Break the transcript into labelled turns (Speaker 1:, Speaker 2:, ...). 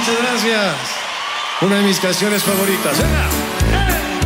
Speaker 1: Muchas gracias. Una de mis canciones favoritas. ¡Venga!